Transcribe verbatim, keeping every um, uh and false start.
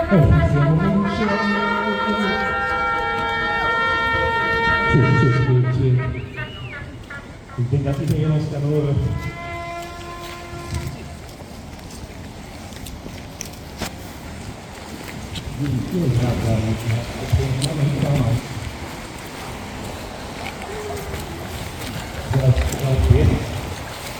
Tjus, tjus, tjus, tjus. Ik denk dat iedereen ons kan horen. Die heel graag daar moet